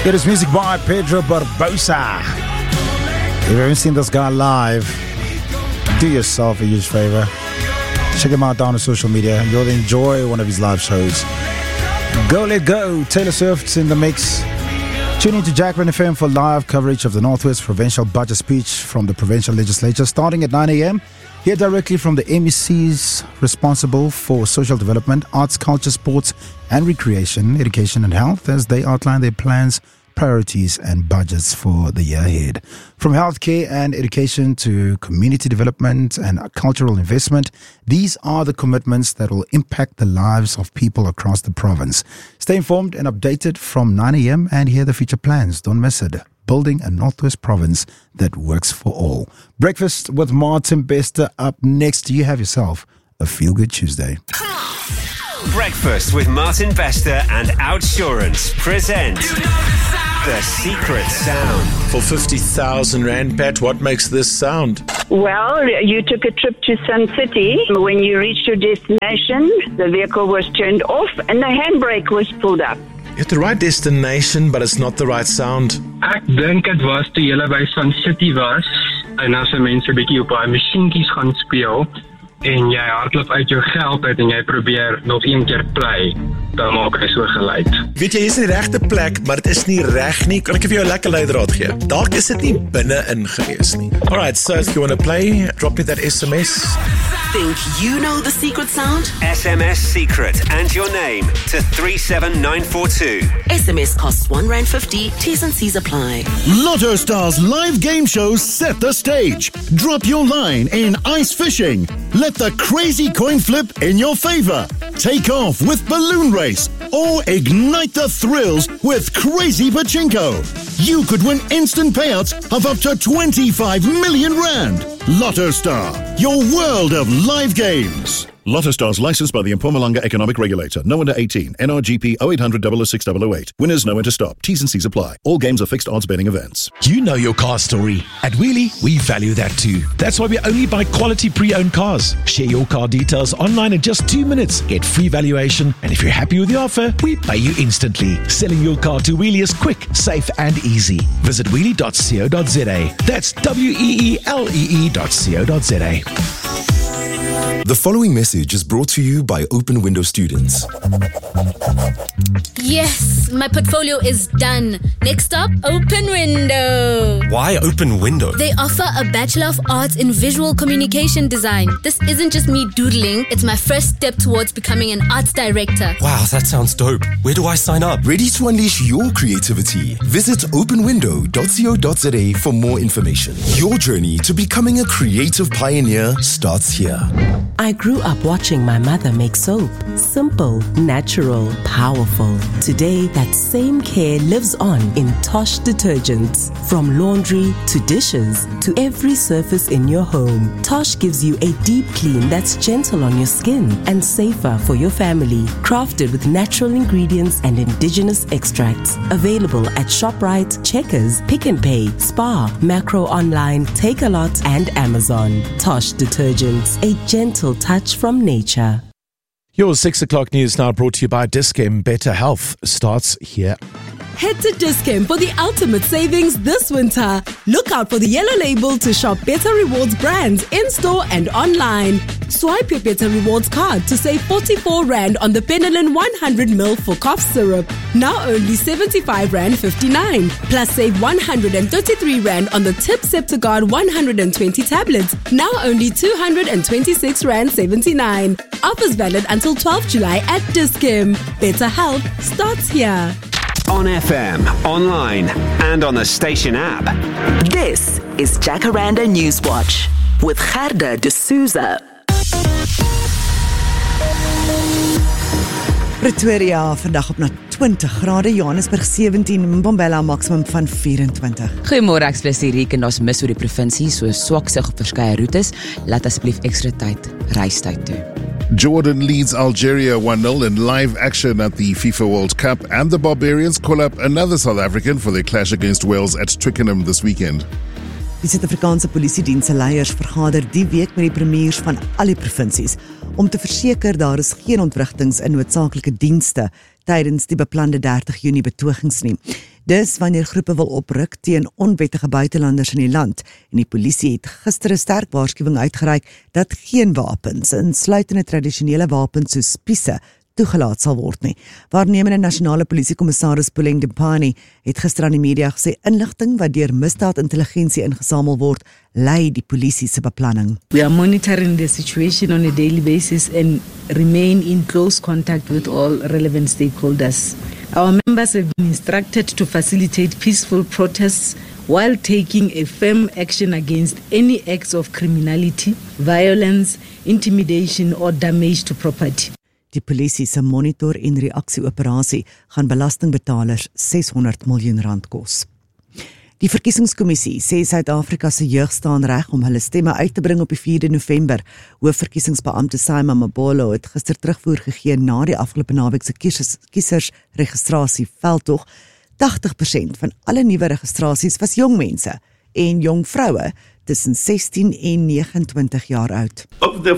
It is music by Pedro Barbosa. If you haven't seen this guy live, do yourself a huge favor. Check him out down on social media. You'll enjoy one of his live shows. Go Let Go, Taylor Swift's in the mix. Tune in to Jacqueline FM for live coverage of the Northwest Provincial Budget Speech from the Provincial Legislature starting at 9 a.m. Hear directly from the MECs responsible for social development, arts, culture, sports and recreation, education and health as they outline their plans, priorities and budgets for the year ahead. From healthcare and education to community development and cultural investment, these are the commitments that will impact the lives of people across the province. Stay informed and updated from 9 a.m. and hear the future plans. Don't miss it. Building a Northwest province that works for all. Breakfast with Martin Bester up next. You have yourself a feel-good Tuesday. Breakfast with Martin Bester and Outsurance present The Secret Sound. For 50,000 Rand, Pat, what makes this sound? Well, you took a trip to Sun City. When you reached your destination, the vehicle was turned off and the handbrake was pulled up. You have the right destination, but it's not the right sound. Ek dink dit was toe jy by Sun City was en as mense 'n bietjie op daai masjienkies gaan speel en jy hardloop uit jou geld uit en jy probeer nog een keer play, dan maak hy so geluid. Weet jy, jy's in die regte plek, maar dit is nie reg nie. Kan ek vir jou 'n lekker leidraad gee? Dalk is dit nie binne-in gewees nie. Alright, so if you want to play, drop me that SMS. Think you know the secret sound? SMS secret and your name to 37942. SMS costs R1.50. T's and C's apply. Lotto Stars live game shows set the stage. Drop your line in ice fishing. Let the crazy coin flip in your favor. Take off with balloon race or ignite the thrills with crazy pachinko. You could win instant payouts of up to 25 million Rand. Lotto Star, your world of live games. Lotto Stars licensed by the Mpumalanga Economic Regulator. No under 18. NRGP 0800 006 008. Winners know when to stop. T's and C's apply. All games are fixed odds betting events. You know your car story. At Wheelie, we value that too. That's why we only buy quality pre-owned cars. Share your car details online in just 2 minutes. Get free valuation. And if you're happy with the offer, we pay you instantly. Selling your car to Wheelie is quick, safe and easy. Visit wheelie.co.za. That's WEELEE.co.za. The following message is brought to you by Open Window students. Yes, my portfolio is done. Next up, Open Window. Why Open Window? They offer a Bachelor of Arts in Visual Communication Design. This isn't just me doodling, it's my first step towards becoming an arts director. Wow, that sounds dope. Where do I sign up? Ready to unleash your creativity? Visit openwindow.co.za for more information. Your journey to becoming a creative pioneer starts here. I grew up watching my mother make soap. Simple, natural, powerful. Today, that same care lives on in Tosh detergents. From laundry to dishes to every surface in your home, Tosh gives you a deep clean that's gentle on your skin and safer for your family. Crafted with natural ingredients and indigenous extracts. Available at ShopRite, Checkers, Pick n Pay, Spar, Macro Online, Take-A-Lot and Amazon. Tosh detergents, a gentle touch from nature. Your 6 o'clock news now brought to you by Dis-Chem. Better health starts here. Head to Dis-Chem for the ultimate savings this winter. Look out for the yellow label to shop Better Rewards brands in-store and online. Swipe your Better Rewards card to save 44 Rand on the Penelon 100ml for cough syrup. Now only 75 Rand 59. Plus save 133 Rand on the Tip Septiguard 120 tablets. Now only 226 Rand 79. Offers valid until 12 July at Dis-Chem. Better health starts here. On FM, online, and on the station app. This is Jacaranda Newswatch with Gerda de Souza. Pretoria vandag op na 20 grade, Johannesburg 17, Mbombela maximum van 24. Goeiemôre, ek is Riek en daar's mis oor die provinsie, so swak sig op verskeie roetes. Laat asseblief ekstra tyd, reistyd toe. Jordan leads Algeria 1-0 in live action at the FIFA World Cup, and the Barbarians call up another South African for their clash against Wales at Twickenham this weekend. Die Suid-Afrikaanse Polisiediens se leiers vergader die week met die premiers van al die provinsies om te verseker daar is geen ontwrigtings in noodsaaklike dienste tydens die beplande 30 Junie betogings nie. Dis wanneer groepe wil opruk teen onwettige buitelanders in die land en die polisie het gister 'n sterk waarskuwing uitgereik dat geen wapens, insluitende tradisionele wapens soos spiese, toegelaat sal word nie. Waarnemende nasionale polisiekommissaris Puleng Dipani het gister aan die media gesê inligting wat deur misdaadintelligensie ingesamel word, lei die polisie se beplanning. We are monitoring the situation on a daily basis and remain in close contact with all relevant stakeholders. Our members have been instructed to facilitate peaceful protests while taking a firm action against any acts of criminality, violence, intimidation or damage to property. Die polisie se monitor- en reaksieoperasie gaan belastingbetalers R600 miljoen kos. Die verkiesingskommissie sê Suid-Afrika se jeug staan reg om hulle stemme uit te bring op die 4de November. Hoofverkiesingsbeampte Simon Mabolo het gister terugvoer gegee na die afgelope naweek se kiesersregistrasie veldtog. 80% van alle nuwe registrasies was jong mense en jong vroue tussen 16 en 29 jaar oud. Of the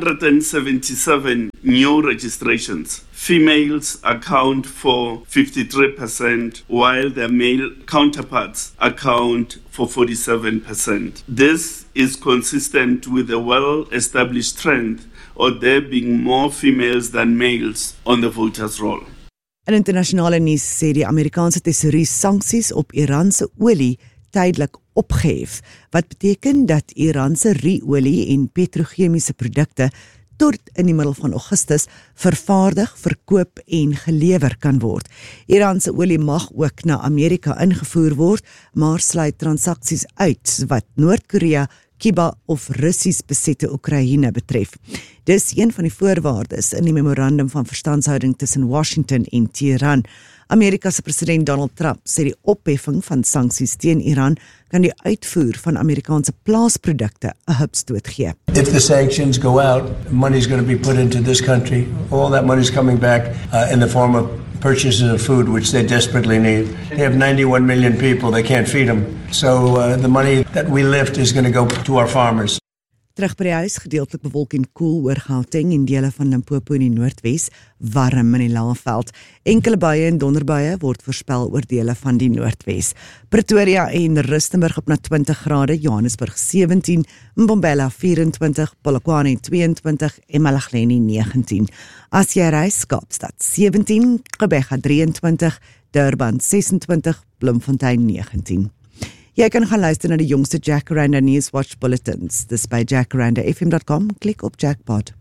477 new registrations, females account for 53%, while their male counterparts account for 47%. This is consistent with the well-established trend of there being more females than males on the voters' roll. In internasionale nuus sê die Amerikaanse tesourier sanksies op Iran se olie tydelik opgehef, wat beteken dat Iran se ruolie en petrochemiese produkte tot in die middel van Augustus vervaardig, verkoop en gelewer kan word. Iran se olie mag ook na Amerika ingevoer word, maar sluit transaksies uit wat Noord-Korea, Cuba of Russies besette Oekraïne betref. Dis een van die voorwaardes in die memorandum van verstandshouding tussen Washington en Teheran. Amerika se president Donald Trump sê die opheffing van sanksies teen Iran kan die uitvoer van Amerikaanse plaasprodukte 'n hupstoot gee. If the sanctions go out, money's going to be put into this country. All that money's coming back in the form of purchases of food, which they desperately need. They have 91 million people, they can't feed them. So the money that we lift is going to go to our farmers. Terug by die huis, gedeeltelik bewolk en koel oor Gauteng en dele van Limpopo in die Noordwes, warm in die Laagveld. Enkele buie en donderbuie word voorspel oor dele van die Noordwes. Pretoria en Rustenburg op na 20 grade, Johannesburg 17, Mbombela 24, Polokwane 22 en Malagleni 19. As jy reis, Kaapstad 17, Gqeberha 23, Durban 26, Bloemfontein 19. Jy kan gaan luister na die jongste Jacaranda Newswatch bulletins. Dis by jacarandafm.com. Klik op Jackpot.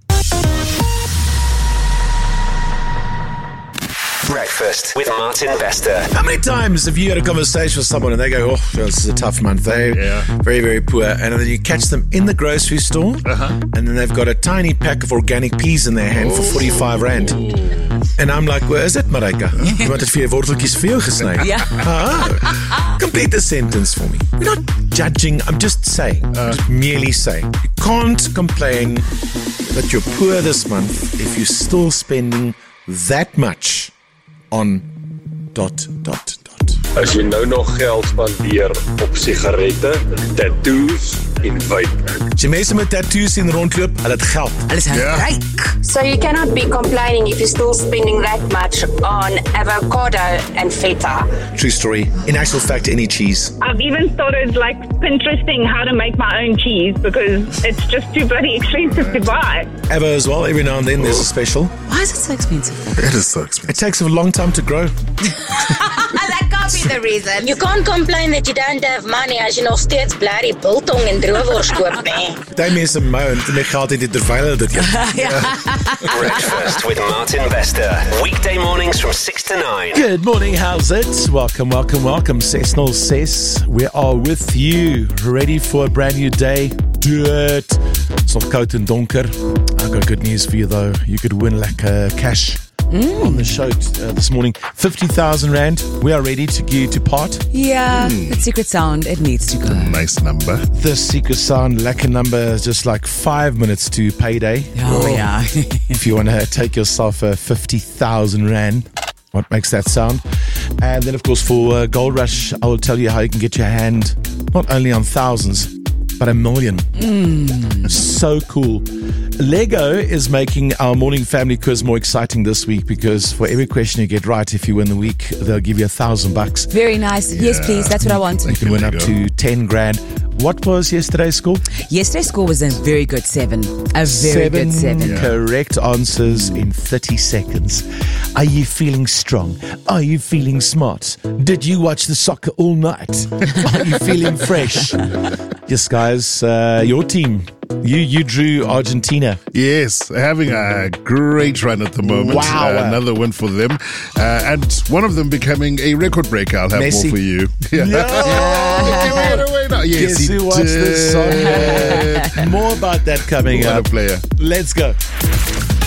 Breakfast with Martin Bester. How many times have you had a conversation with someone and they go, oh, this is a tough month, they're very, very poor, and then you catch them in the grocery store, and then they've got a tiny pack of organic peas in their hand for 45 rand. And I'm like, where is it, Marika? You wanted vir jou worteltjies vir jou gesny. Complete the sentence for me. We're not judging, I'm just saying, just merely saying. You can't complain that you're poor this month if you're still spending that much on ... As jy nou nog geld spandeer op sigarette, tattoos en vape. As jy mense met tattoos in rondloop, hulle het geld. Hulle is ryk. So you cannot be complaining if you're still spending that much on avocado and feta. True story. In actual fact, any cheese. I've even started like Pinteresting how to make my own cheese because it's just too bloody expensive to buy. Avo as well, every now and then there's a special. Why is it so expensive? It is so expensive. It takes a long time to grow. That can't be the reason. You can't complain that you don't have money as you nog steeds bloody biltong en droewors koop, nee. Daai mense moan met geld het terwyl hulle dit eet. Breakfast with Martin Bester. Weekday mornings from 6 to 9. Good morning, how's it? Welcome, welcome, welcome. Cessnol says we are with you, ready for a brand new day. Do it. It's nog koud en donker. I've got good news for you though. You could win like cash. On the show this morning, 50,000 rand. We are ready to part. Yeah, the secret sound, it needs to go. Nice number. The secret sound, lekker number, is just like 5 minutes to payday. Oh, yeah. If you want to take yourself a 50,000 rand, what makes that sound? And then, of course, for Gold Rush, I will tell you how you can get your hand not only on thousands, but $1 million. So cool. Lego is making our morning family quiz more exciting this week because for every question you get right, if you win the week, they'll give you $1,000. Very nice. Yeah. Yes, please. That's what I want. You can win up to 10 grand. What was yesterday's score? Yesterday's score was a very good 7. A very good 7. Correct answers in 30 seconds. Are you feeling strong? Are you feeling smart? Did you watch the soccer all night? Are you feeling fresh? Yes, guys, your team. You drew Argentina. Yes, having a great run at the moment. Wow. Another win for them. And one of them becoming a record breaker. I'll have Messi. more for you. Yes, Guess who watched this song? More about that coming up. What a player. Let's go.